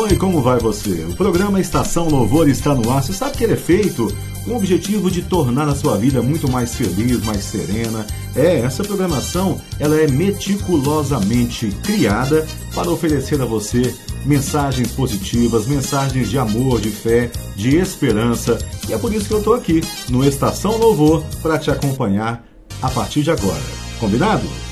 Oi, como vai você? O programa Estação Louvor está no ar. Você sabe que ele é feito com o objetivo de tornar a sua vida muito mais feliz, mais serena. Essa programação ela é meticulosamente criada para oferecer a você mensagens positivas, mensagens de amor, de fé, de esperança. E é por isso que eu estou aqui no Estação Louvor para te acompanhar a partir de agora. Combinado?